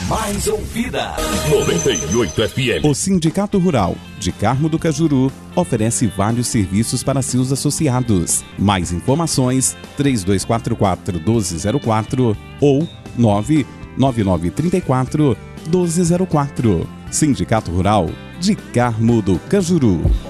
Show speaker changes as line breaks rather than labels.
mais ouvida.
98 FM.
O Sindicato Rural de Carmo do Cajuru oferece vários serviços para seus associados. Mais informações 3244-1204 ou 99934-1204. Sindicato Rural de Carmo do Cajuru.